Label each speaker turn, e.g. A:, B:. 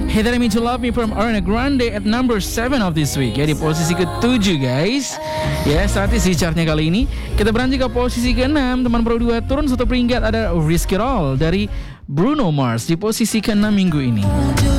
A: Hey There Me To Love Me from Ariana Grande at number 7 of this week, ya, di posisi ke-7 guys. Ya, statis di chartnya kali ini. Kita beranjak ke posisi ke-6. Teman Pro 2 turun 1 peringkat, ada Risk It All dari Bruno Mars di posisi ke-6 minggu ini.